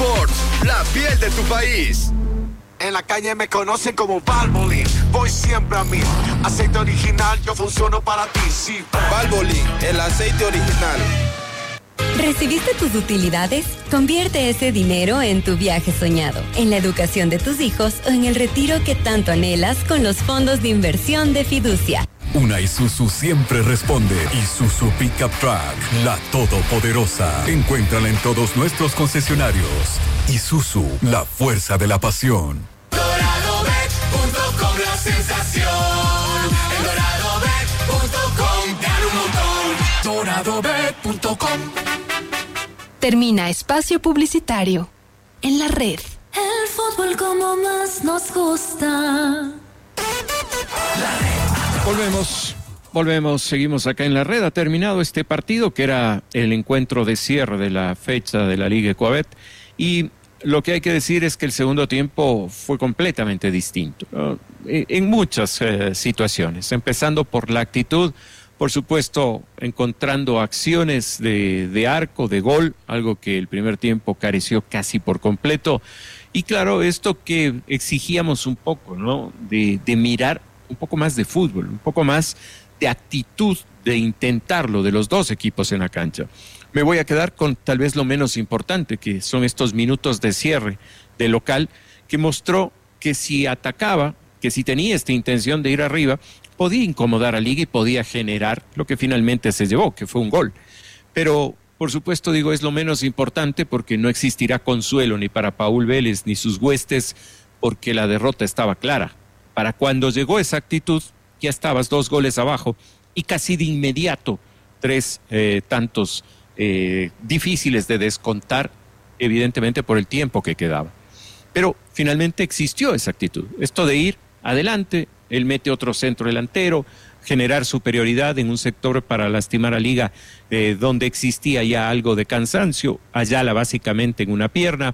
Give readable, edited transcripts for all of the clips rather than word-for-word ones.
Sports, la piel de tu país. En la calle me conocen como Valvoline. Voy siempre a mí. Aceite original, yo funciono para ti, sí. Valvoline, el aceite original. ¿Recibiste tus utilidades? Convierte ese dinero en tu viaje soñado, en la educación de tus hijos o en el retiro que tanto anhelas con los fondos de inversión de Fiducia. Una Isuzu siempre responde. Isuzu Pickup Truck, la todopoderosa. Encuéntrala en todos nuestros concesionarios. Isuzu, la fuerza de la pasión. DoradoBet.com, la sensación. En DoradoBet.com, gana un montón. DoradoBet.com. Termina espacio publicitario en la red. El fútbol como más nos gusta. Volvemos, seguimos acá en la red. Ha terminado este partido que era el encuentro de cierre de la fecha de la Liga Ecuabet y lo que hay que decir es que el segundo tiempo fue completamente distinto, ¿no? En muchas situaciones, empezando por la actitud, por supuesto encontrando acciones de arco, de gol, algo que el primer tiempo careció casi por completo y claro, esto que exigíamos un poco, ¿no? De mirar un poco más de fútbol, un poco más de actitud de intentarlo de los dos equipos en la cancha. Me voy a quedar con tal vez lo menos importante, que son estos minutos de cierre del local, que mostró que si atacaba, que si tenía esta intención de ir arriba, podía incomodar a Liga y podía generar lo que finalmente se llevó, que fue un gol. Pero, por supuesto, digo, es lo menos importante porque no existirá consuelo ni para Paul Vélez ni sus huestes, porque la derrota estaba clara. Para cuando llegó esa actitud, ya estabas 2 goles abajo y casi de inmediato 3 tantos difíciles de descontar, evidentemente por el tiempo que quedaba. Pero finalmente existió esa actitud, esto de ir adelante, él mete otro centro delantero, generar superioridad en un sector para lastimar a Liga donde existía ya algo de cansancio, Ayala básicamente en una pierna,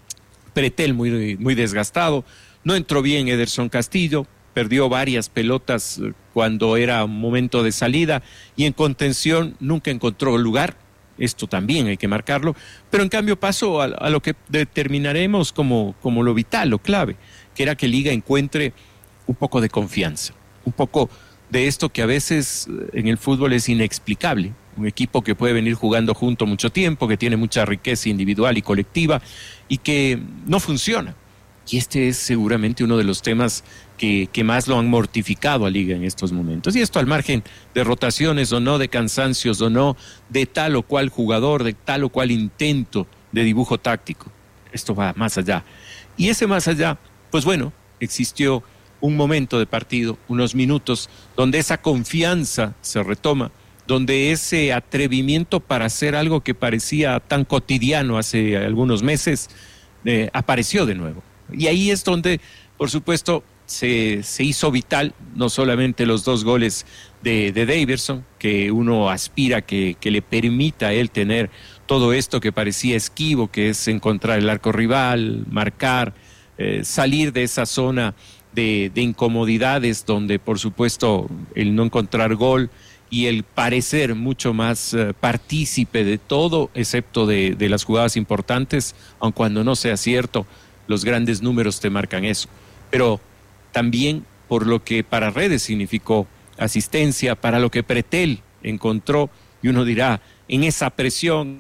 Pretel muy desgastado. No entró bien Ederson Castillo, perdió varias pelotas cuando era momento de salida y en contención nunca encontró lugar, esto también hay que marcarlo, pero en cambio paso a lo que determinaremos como lo vital, lo clave, que era que Liga encuentre un poco de confianza, un poco de esto que a veces en el fútbol es inexplicable, un equipo que puede venir jugando junto mucho tiempo, que tiene mucha riqueza individual y colectiva y que no funciona. Y este es seguramente uno de los temas que más lo han mortificado a Liga en estos momentos. Y esto al margen de rotaciones o no, de cansancios o no, de tal o cual jugador, de tal o cual intento de dibujo táctico. Esto va más allá. Y ese más allá, pues bueno, existió un momento de partido, unos minutos, donde esa confianza se retoma, donde ese atrevimiento para hacer algo que parecía tan cotidiano hace algunos meses, apareció de nuevo. Y ahí es donde, por supuesto, se hizo vital no solamente los 2 goles de Daverson, que uno aspira que le permita a él tener todo esto que parecía esquivo, que es encontrar el arco rival, marcar, salir de esa zona de incomodidades donde, por supuesto, el no encontrar gol y el parecer mucho más partícipe de todo, excepto de las jugadas importantes, aun cuando no sea cierto, los grandes números te marcan eso. Pero también por lo que para Redes significó asistencia, para lo que Pretel encontró, y uno dirá, en esa presión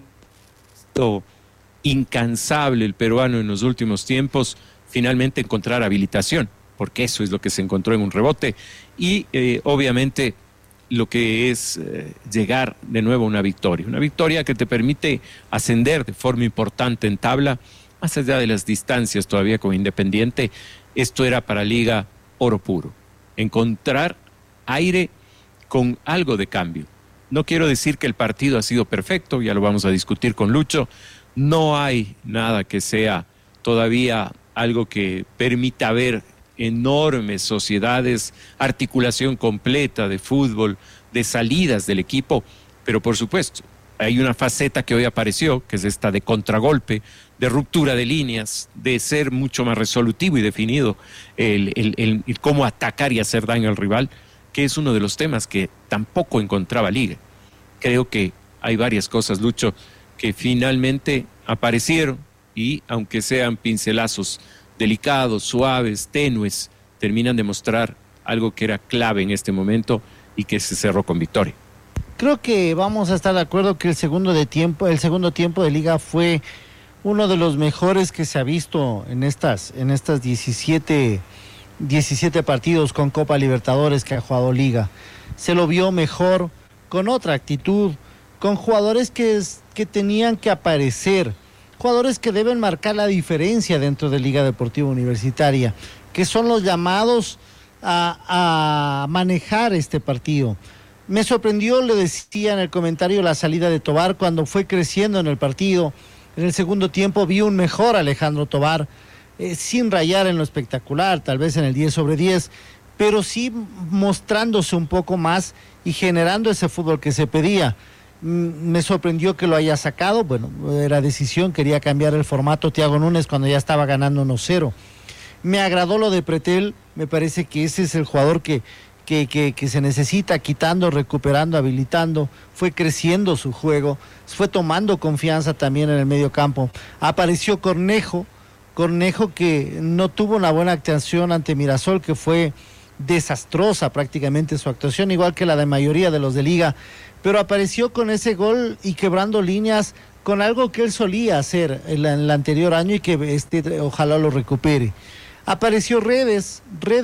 incansable el peruano en los últimos tiempos, finalmente encontrar habilitación, porque eso es lo que se encontró en un rebote, y obviamente lo que es llegar de nuevo a una victoria que te permite ascender de forma importante en tabla, más allá de las distancias todavía con Independiente. Esto era para Liga oro puro, encontrar aire con algo de cambio. No quiero decir que el partido ha sido perfecto, ya lo vamos a discutir con Lucho, no hay nada que sea todavía algo que permita ver enormes sociedades, articulación completa de fútbol, de salidas del equipo, pero por supuesto, hay una faceta que hoy apareció, que es esta de contragolpe, de ruptura de líneas, de ser mucho más resolutivo y definido, el cómo atacar y hacer daño al rival, que es uno de los temas que tampoco encontraba Liga. Creo que hay varias cosas, Lucho, que finalmente aparecieron, y aunque sean pincelazos delicados, suaves, tenues, terminan de mostrar algo que era clave en este momento y que se cerró con victoria. Creo que vamos a estar de acuerdo que el segundo tiempo de liga fue uno de los mejores que se ha visto en estas 17 partidos con Copa Libertadores que ha jugado liga. Se lo vio mejor, con otra actitud, con jugadores que tenían que aparecer, jugadores que deben marcar la diferencia dentro de Liga Deportiva Universitaria, que son los llamados a manejar este partido. Me sorprendió, le decía en el comentario, la salida de Tobar cuando fue creciendo en el partido. En el segundo tiempo vi un mejor Alejandro Tobar, sin rayar en lo espectacular, tal vez en el 10/10, pero sí mostrándose un poco más y generando ese fútbol que se pedía. Me sorprendió que lo haya sacado, bueno, era decisión, quería cambiar el formato Thiago Núñez cuando ya estaba ganando 1-0. Me agradó lo de Pretel, me parece que ese es el jugador que se necesita, quitando, recuperando, habilitando, fue creciendo su juego, fue tomando confianza también en el medio campo. Apareció Cornejo que no tuvo una buena actuación ante Mirasol, que fue desastrosa prácticamente su actuación, igual que la de mayoría de los de liga, pero apareció con ese gol y quebrando líneas con algo que él solía hacer en el anterior año y que ojalá lo recupere. Apareció Redes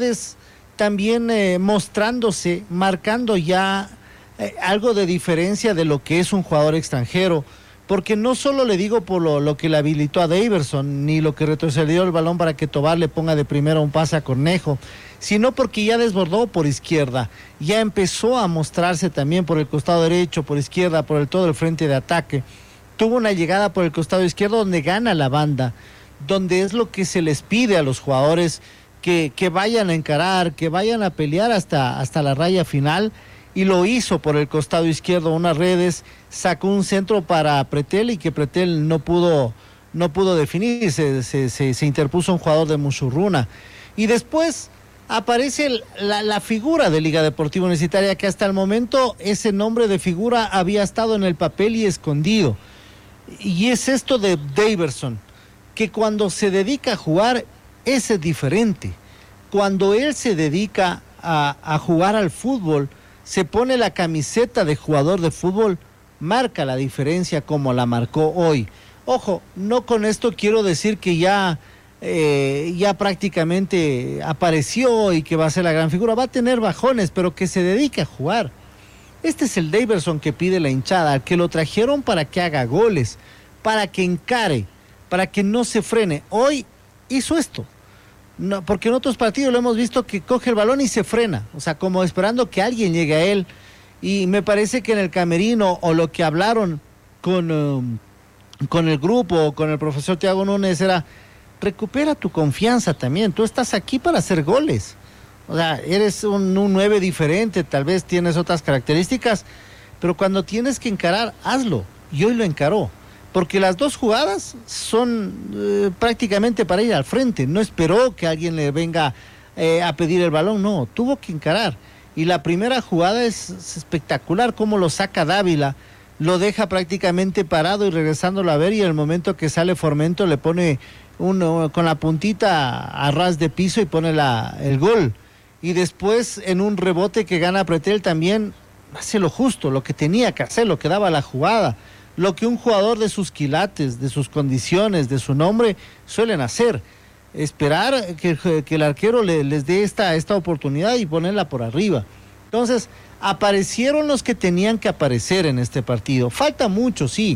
también mostrándose, marcando ya algo de diferencia de lo que es un jugador extranjero, porque no solo le digo por lo que le habilitó a Daverson, ni lo que retrocedió el balón para que Tobar le ponga de primera un pase a Cornejo, sino porque ya desbordó por izquierda, ya empezó a mostrarse también por el costado derecho, por izquierda, por todo el frente de ataque. Tuvo una llegada por el costado izquierdo donde gana la banda, donde es lo que se les pide a los jugadores, que vayan a encarar, que vayan a pelear hasta la raya final, y lo hizo por el costado izquierdo. Unas Redes sacó un centro para Pretel y que Pretel no pudo definir, se interpuso un jugador de Musurruna, y después aparece la figura de Liga Deportiva Universitaria, que hasta el momento ese nombre de figura había estado en el papel y escondido, y es esto de Daverson, que cuando se dedica a jugar es diferente. Cuando él se dedica a jugar al fútbol, se pone la camiseta de jugador de fútbol, marca la diferencia como la marcó hoy. Ojo, no con esto quiero decir que ya prácticamente apareció y que va a ser la gran figura, va a tener bajones, pero que se dedique a jugar. Este es el Daverson que pide la hinchada, al que lo trajeron para que haga goles, para que encare, para que no se frene. Hoy hizo esto, no, porque en otros partidos lo hemos visto que coge el balón y se frena, o sea, como esperando que alguien llegue a él, y me parece que en el camerino, o lo que hablaron con el grupo, con el profesor Thiago Núñez, era: recupera tu confianza también, tú estás aquí para hacer goles, o sea, eres un 9 diferente, tal vez tienes otras características, pero cuando tienes que encarar, hazlo, y hoy lo encaró, porque las dos jugadas son prácticamente para ir al frente, no esperó que alguien le venga a pedir el balón, no, tuvo que encarar, y la primera jugada es espectacular, cómo lo saca Dávila, lo deja prácticamente parado y regresándolo a ver, y en el momento que sale Formento le pone con la puntita a ras de piso y pone el gol, y después en un rebote que gana Pretel también hace lo justo, lo que tenía que hacer, lo que daba la jugada, lo que un jugador de sus quilates, de sus condiciones, de su nombre suelen hacer, esperar que el arquero les dé esta oportunidad y ponerla por arriba. Entonces aparecieron los que tenían que aparecer en este partido. Falta mucho, sí,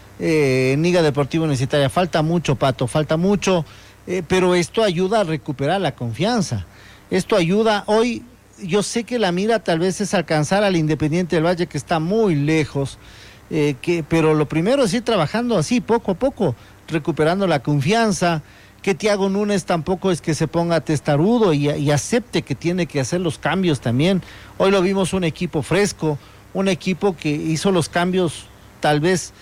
en Liga Deportiva Universitaria, falta mucho, Pato, falta mucho, pero esto ayuda a recuperar la confianza. Esto ayuda. Hoy yo sé que la mira tal vez es alcanzar al Independiente del Valle, que está muy lejos, pero lo primero es ir trabajando así, poco a poco, recuperando la confianza, que Thiago Núñez tampoco es que se ponga testarudo y acepte que tiene que hacer los cambios también. Hoy lo vimos un equipo fresco, un equipo que hizo los cambios tal vez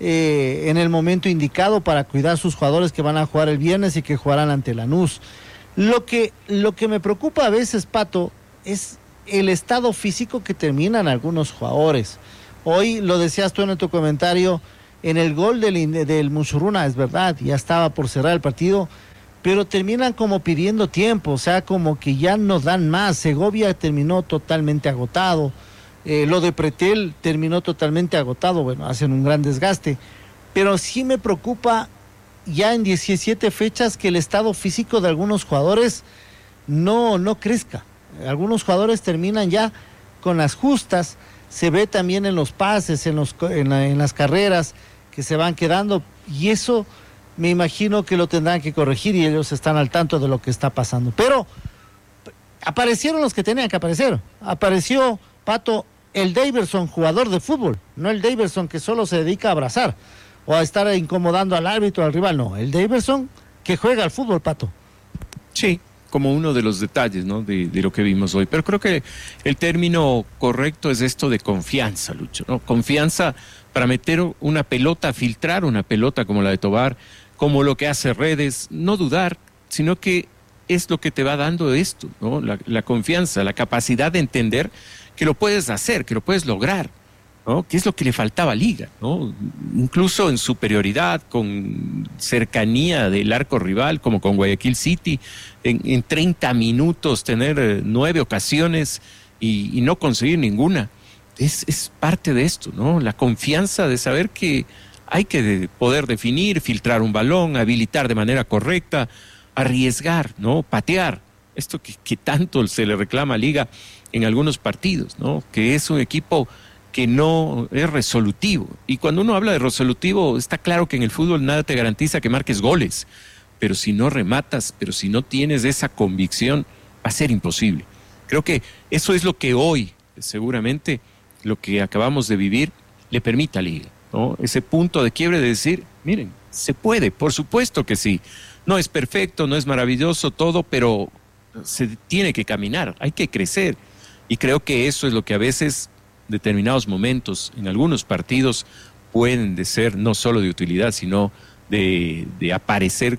en el momento indicado para cuidar a sus jugadores que van a jugar el viernes y que jugarán ante Lanús. Lo que me preocupa a veces, Pato, es el estado físico que terminan algunos jugadores. Hoy lo decías tú en tu comentario, en el gol del Musuruna, es verdad, ya estaba por cerrar el partido, pero terminan como pidiendo tiempo, o sea, como que ya no dan más. Segovia terminó totalmente agotado, lo de Pretel terminó totalmente agotado, bueno, hacen un gran desgaste, pero sí me preocupa ya en 17 fechas que el estado físico de algunos jugadores no crezca. Algunos jugadores terminan ya con las justas, se ve también en los pases, en las carreras que se van quedando, y eso me imagino que lo tendrán que corregir y ellos están al tanto de lo que está pasando. Pero aparecieron los que tenían que aparecer. Apareció, Pato, el Daverson, jugador de fútbol, no el Daverson que solo se dedica a abrazar o a estar incomodando al árbitro, al rival, no, el Daverson que juega al fútbol, Pato. Sí, como uno de los detalles, ¿no? de lo que vimos hoy. Pero creo que el término correcto es esto de confianza, Lucho, ¿no? Confianza para meter una pelota, filtrar una pelota como la de Tobar, como lo que hace Redes, no dudar, sino que es lo que te va dando esto, ¿no? La confianza, la capacidad de entender que lo puedes hacer, que lo puedes lograr, ¿no? Que es lo que le faltaba a Liga, ¿no? Incluso en superioridad, con cercanía del arco rival, como con Guayaquil City, en 30 minutos tener 9 ocasiones y no conseguir ninguna. Es parte de esto, ¿no? La confianza de saber que hay que poder definir, filtrar un balón, habilitar de manera correcta, arriesgar, ¿no? Patear. Esto que tanto se le reclama a Liga en algunos partidos, ¿no? Que es un equipo que no es resolutivo. Y cuando uno habla de resolutivo, está claro que en el fútbol nada te garantiza que marques goles. Pero si no rematas, pero si no tienes esa convicción, va a ser imposible. Creo que eso es lo que hoy, seguramente, lo que acabamos de vivir, le permite a Liga, ¿no? Ese punto de quiebre de decir, miren, se puede, por supuesto que sí. No es perfecto, no es maravilloso todo, pero se tiene que caminar, hay que crecer. Y creo que eso es lo que a veces, determinados momentos, en algunos partidos, pueden de ser no solo de utilidad, sino de aparecer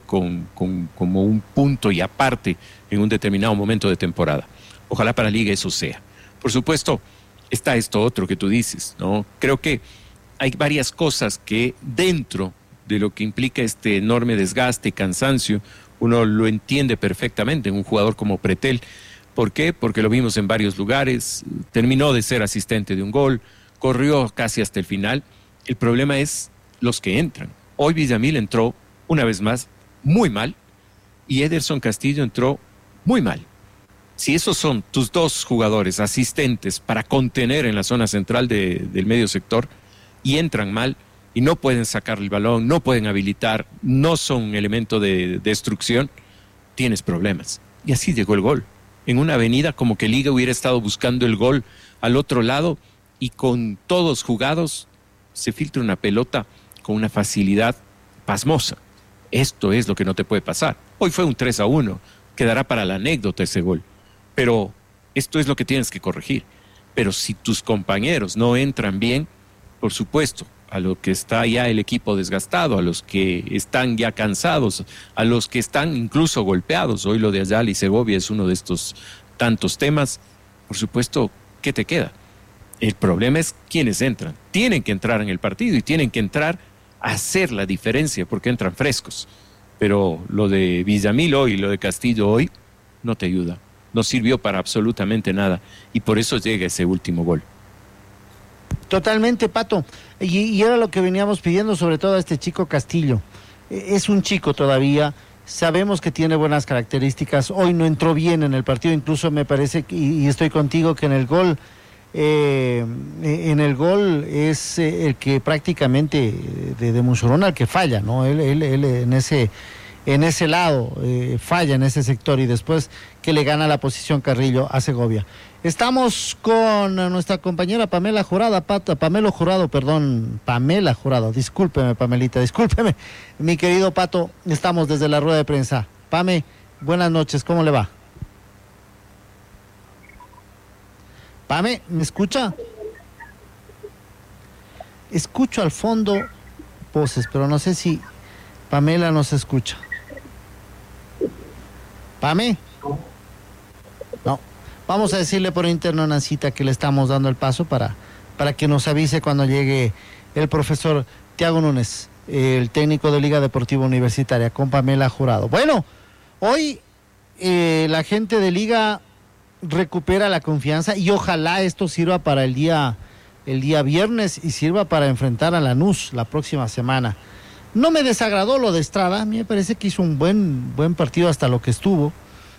como un punto y aparte en un determinado momento de temporada. Ojalá para Liga eso sea. Por supuesto, está esto otro que tú dices, ¿no? Creo que hay varias cosas que dentro de lo que implica este enorme desgaste y cansancio, uno lo entiende perfectamente en un jugador como Pretel. ¿Por qué? Porque lo vimos en varios lugares, terminó de ser asistente de un gol, corrió casi hasta el final. El problema es los que entran. Hoy Villamil entró, una vez más, muy mal, y Ederson Castillo entró muy mal. Si esos son tus dos jugadores asistentes para contener en la zona central del medio sector y entran mal y no pueden sacar el balón, no pueden habilitar, no son un elemento de destrucción, tienes problemas. Y así llegó el gol. En una avenida como que Liga hubiera estado buscando el gol al otro lado y con todos jugados se filtra una pelota con una facilidad pasmosa. Esto es lo que no te puede pasar. Hoy fue un 3-1, quedará para la anécdota ese gol. Pero esto es lo que tienes que corregir. Pero si tus compañeros no entran bien, por supuesto, a lo que está ya el equipo desgastado, a los que están ya cansados, a los que están incluso golpeados, hoy lo de Ayala y Segovia es uno de estos tantos temas, por supuesto, ¿qué te queda? El problema es quiénes entran. Tienen que entrar en el partido y tienen que entrar a hacer la diferencia porque entran frescos. Pero lo de Villamil hoy y lo de Castillo hoy no te ayuda. No sirvió para absolutamente nada y por eso llega ese último gol. Totalmente, Pato. Y era lo que veníamos pidiendo, sobre todo a este chico Castillo. Es un chico todavía, sabemos que tiene buenas características. Hoy no entró bien en el partido, incluso me parece, y estoy contigo, que en el gol es el que prácticamente de Musuruna el que falla, ¿no? Él en ese lado falla en ese sector y después que le gana la posición Carrillo a Segovia. Estamos con nuestra compañera Pamela Jurado, discúlpeme Pamelita, discúlpeme, mi querido Pato, estamos desde la rueda de prensa. Pame, buenas noches, ¿cómo le va? Pame, ¿me escucha? Escucho al fondo voces, pero no sé si Pamela nos escucha. ¿Pame? No. Vamos a decirle por interno a Nancita que le estamos dando el paso para que nos avise cuando llegue el profesor Thiago Núñez, el técnico de Liga Deportiva Universitaria, con Pamela Jurado. Bueno, hoy la gente de Liga recupera la confianza y ojalá esto sirva para el día viernes y sirva para enfrentar a Lanús la próxima semana. No me desagradó lo de Estrada, a mí me parece que hizo un buen partido hasta lo que estuvo.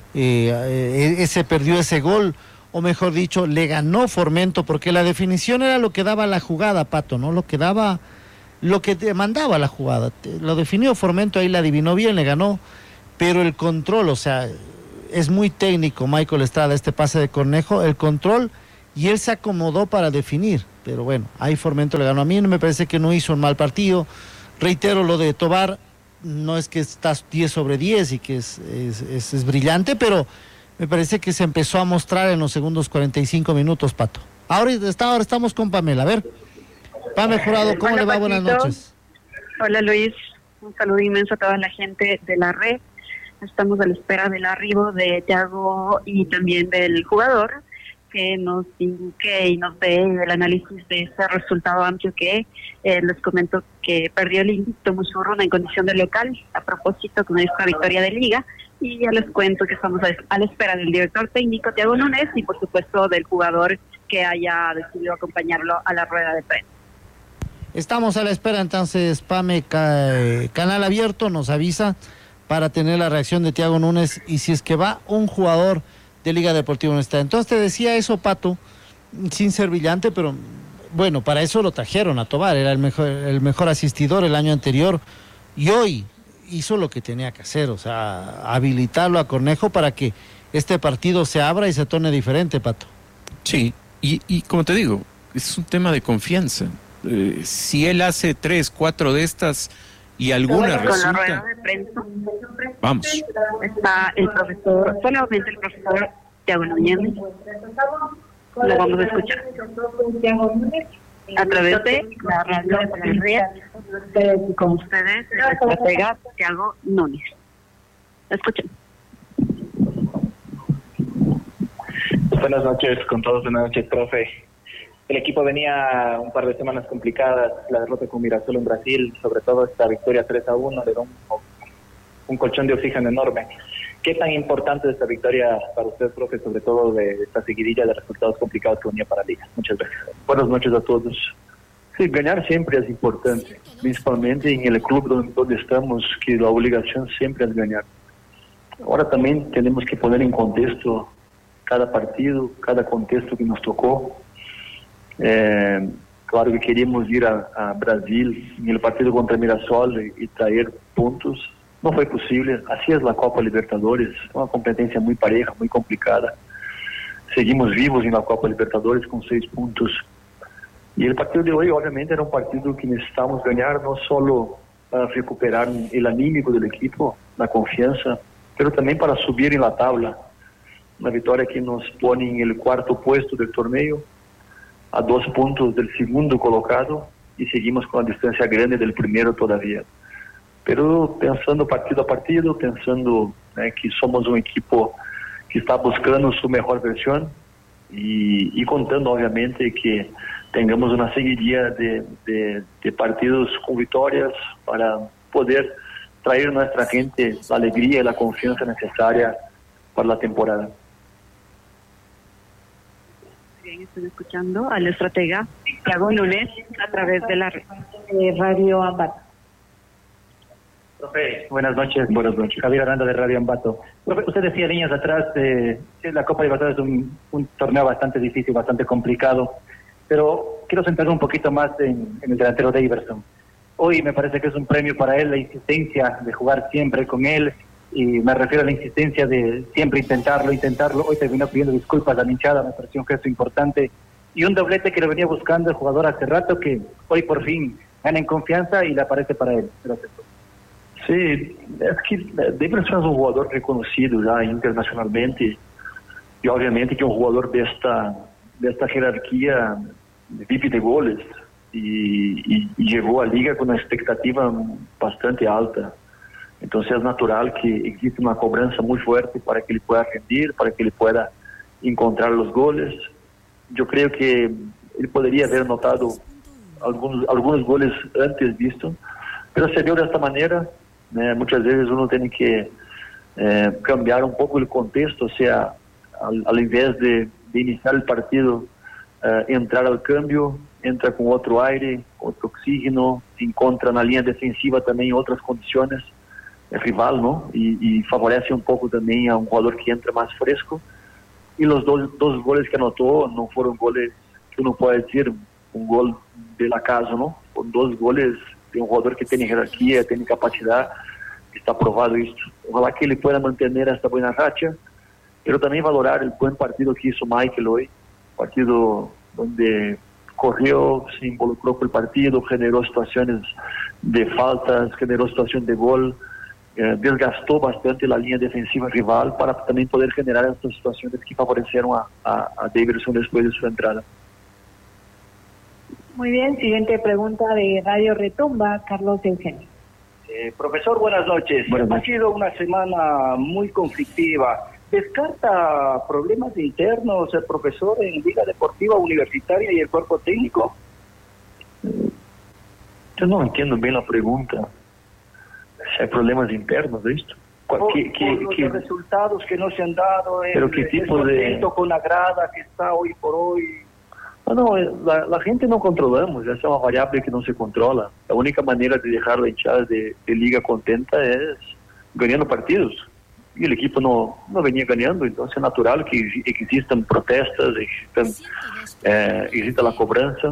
Se perdió ese gol, o mejor dicho, le ganó Formento, porque la definición era lo que daba la jugada, Pato, ¿no? Lo que demandaba la jugada. Lo definió Formento, ahí la adivinó bien, le ganó, pero el control, o sea, es muy técnico Michael Estrada, este pase de Cornejo, el control, y él se acomodó para definir, pero bueno, ahí Formento le ganó. A mí me parece que no hizo un mal partido. Reitero, lo de Tobar, no es que estás 10 sobre 10 y que es brillante, pero me parece que se empezó a mostrar en los segundos 45 minutos, Pato. Ahora estamos con Pamela. A ver, Pamela Jurado, ¿cómo le va? Buenas noches. Hola, Luis. Un saludo inmenso a toda la gente de la red. Estamos a la espera del arribo de Thiago y también del jugador, que nos indique y nos dé el análisis de ese resultado amplio que les comento que perdió el invicto Musurruna en condición de local, a propósito con esta victoria de Liga, y ya les cuento que estamos a la espera del director técnico Thiago Núñez y por supuesto del jugador que haya decidido acompañarlo a la rueda de prensa. Estamos a la espera entonces, Pame, canal abierto, nos avisa para tener la reacción de Thiago Núñez y si es que va un jugador de Liga Deportiva Universitaria. Entonces te decía eso, Pato, sin ser brillante, pero bueno, para eso lo trajeron a Tobar, era el mejor asistidor el año anterior y hoy hizo lo que tenía que hacer, o sea, habilitarlo a Cornejo para que este partido se abra y se torne diferente, Pato. Sí, y como te digo, es un tema de confianza. Si él hace 3, 4 de estas y alguna resulta... Con la rueda de prensa. Vamos. Está el profesor, solamente el profesor Thiago Núñez. Lo vamos a escuchar a través de la radio de la red, con ustedes, el estratega Thiago Núñez. Escuchen. Buenas noches con todos, buenas noches, profe. El equipo venía un par de semanas complicadas, la derrota con Mirasol en Brasil, sobre todo esta victoria 3-1, le da un colchón de oxígeno enorme. ¿Qué tan importante es esta victoria para usted, profe, sobre todo de esta seguidilla de resultados complicados que venía para la Liga? Muchas gracias. Buenas noches a todos. Sí, ganar siempre es importante, principalmente en el club donde estamos, que la obligación siempre es ganar. Ahora también tenemos que poner en contexto cada partido, cada contexto que nos tocó. Claro que queríamos ir a Brasil en el partido contra Mirassol y traer puntos. No fue posible. Así es la Copa Libertadores, una competencia muy pareja, muy complicada. Seguimos vivos en la Copa Libertadores con 6 puntos. Y el partido de hoy obviamente era un partido que necesitamos ganar, no solo para recuperar el anímico del equipo, la confianza, pero también para subir en la tabla. Una victoria que nos pone en el 4º puesto del torneo, a 2 puntos del segundo colocado y seguimos con la distancia grande del primero todavía. Pero pensando partido a partido, pensando que somos un equipo que está buscando su mejor versión y contando obviamente que tengamos una seguidilla de partidos con victorias para poder traer a nuestra gente la alegría y la confianza necesaria para la temporada. Están escuchando al estratega Thiago Núñez a través de la Radio Ambato. Profe, buenas noches. Buenas noches. Javier Aranda de Radio Ambato. Profe, usted decía líneas atrás, la Copa Libertadores es un torneo bastante difícil, bastante complicado, pero quiero centrar un poquito más en el delantero de Iverson. Hoy me parece que es un premio para él la insistencia de jugar siempre con él, y me refiero a la insistencia de siempre intentarlo. Hoy terminó pidiendo disculpas a la hinchada, me pareció un gesto importante y un doblete que lo venía buscando el jugador hace rato, que hoy por fin gana en confianza y le aparece para él. Gracias. Sí, es que Davidson es un jugador reconocido ya internacionalmente y obviamente que un jugador de esta jerarquía vive de goles y llegó a Liga con una expectativa bastante alta. Entonces es natural que exista una cobranza muy fuerte para que él pueda rendir, para que él pueda encontrar los goles. Yo creo que él podría haber notado algunos goles antes vistos, pero se dio de esta manera. Muchas veces uno tiene que cambiar un poco el contexto, o sea, al invés de iniciar el partido, entrar al cambio, entra con otro aire, otro oxígeno, encontra na linha defensiva também outras condições, rival, não? E favorece um pouco também a um jogador que entra mais fresco. E os dois goles que anotou não foram goles que uno pode dizer um gol del acaso, não? Foram 2 goles de um jogador que tem hierarquia, tem capacidade, está provado isso. Ojalá que ele pueda manter esta boa racha, pero também valorar o bom partido que hizo Michael hoje, partido onde corrió, se involucró con el partido, generó situaciones de faltas, generó situación de gol, desgastó bastante la línea defensiva rival para también poder generar estas situaciones que favorecieron a Davidson después de su entrada. Muy bien, siguiente pregunta de Radio Retumba, Carlos Eugenio. Profesor, buenas noches. Ha sido una semana muy conflictiva. ¿Descarta problemas internos el profesor en Liga Deportiva Universitaria y el cuerpo técnico? Yo no entiendo bien la pregunta. Si hay problemas internos de esto. Por los resultados que no se han dado, ¿pero qué tipo de...? Con la grada que está hoy por hoy. No, la gente no controlamos, esa es una variable que no se controla. La única manera de dejar la hinchada de liga contenta es ganando partidos. Y el equipo no venía ganando, entonces es natural que existan protestas, exista la cobranza.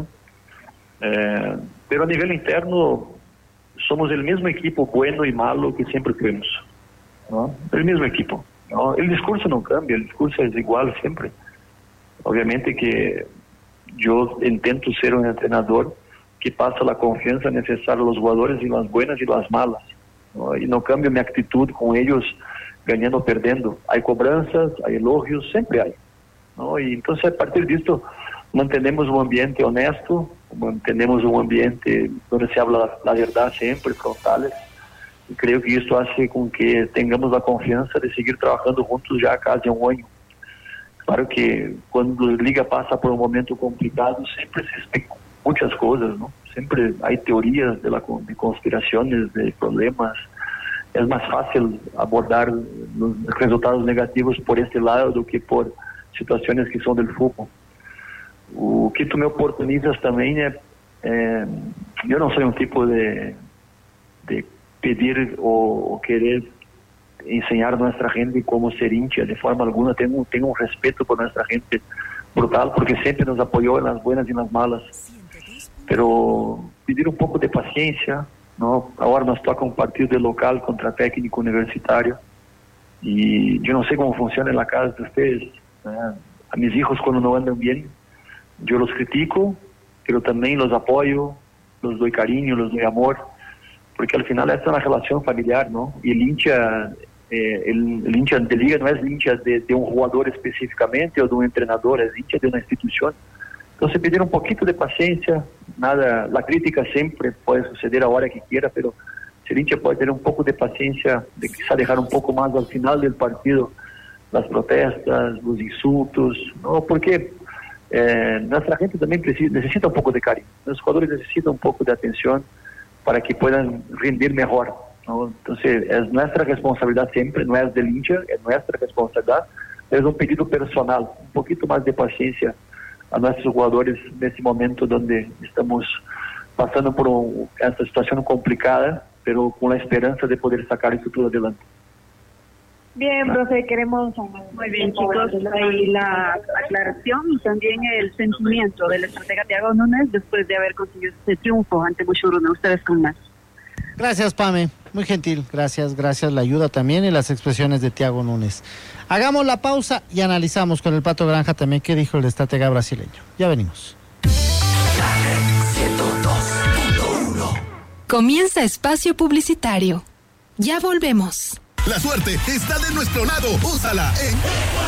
Pero a nivel interno somos el mismo equipo bueno y malo que siempre fuimos, ¿no? El mismo equipo, ¿no? El discurso no cambia, el discurso es igual siempre. Obviamente que yo intento ser un entrenador que pasa la confianza necesaria a los jugadores en las buenas y las malas, ¿no? Y no cambio mi actitud con ellos ganando o perdendo. Hay cobranzas, hay elogios, siempre hay, ¿no? Y entonces a partir de esto mantenemos un ambiente honesto, mantenemos un ambiente donde se habla la verdad siempre, frontales, y creo que esto hace con que tengamos la confianza de seguir trabajando juntos ya casi un año. Claro que cuando la liga pasa por un momento complicado siempre se especulan muchas cosas, ¿no? Siempre hay teorías de conspiraciones, de problemas. Es más fácil abordar los resultados negativos por este lado do que por situaciones que son del fútbol. O que tú me oportunizas también, yo no soy un tipo de pedir o querer enseñar a nuestra gente cómo ser hincha, de forma alguna. Tengo un respeto por nuestra gente brutal, porque siempre nos apoyó en las buenas y en las malas. Pero pedir un poco de paciencia, ¿no? Ahora nos toca un partido de local contra técnico universitario, y yo no sé cómo funciona en la casa de ustedes. A mis hijos cuando no andan bien, yo los critico, pero también los apoyo, los doy cariño, los doy amor, porque al final esta es una relación familiar, ¿no? Y el hincha de liga no es hincha de un jugador específicamente o de un entrenador, es hincha de una institución. Entonces pedir un poquito de paciencia, nada, la crítica siempre puede suceder a hora que quiera, pero si el hincha puede tener un poco de paciencia, de quizá dejar un poco más al final del partido las protestas, los insultos, ¿no? Porque nuestra gente también necesita un poco de cariño, los jugadores necesitan un poco de atención para que puedan rendir mejor, ¿no? Entonces es nuestra responsabilidad siempre, no es del hincha, es nuestra responsabilidad, es un pedido personal, un poquito más de paciencia a nuestros jugadores nesse momento donde estamos pasando por esta situación complicada, pero con la esperanza de poder sacar esto todo adelante. Bien, profe, queremos... Muy bien, chicos, ahí la aclaración y también el sentimiento del estratega Thiago Núñez después de haber conseguido este triunfo ante Mushuruna. Ustedes con más. Gracias, Pame. Muy gentil. Gracias la ayuda también y las expresiones de Thiago Núñez. Hagamos la pausa y analizamos con el Pato Granja también qué dijo el estratega brasileño. Ya venimos. Comienza espacio publicitario. Ya volvemos. La suerte está de nuestro lado. Úsala en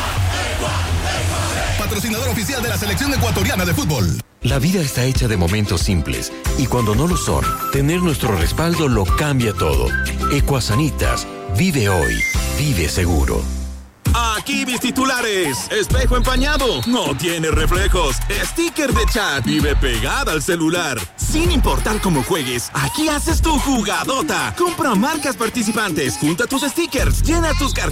patrocinador oficial de la selección ecuatoriana de fútbol. La vida está hecha de momentos simples y cuando no lo son, tener nuestro respaldo lo cambia todo. Ecuasanitas, vive hoy, vive seguro. Aquí mis titulares. Espejo empañado, no tiene reflejos. Sticker de chat, vive pegada al celular. Sin importar cómo juegues, aquí haces tu jugadota. Compra marcas participantes, junta tus stickers, llena tus cartas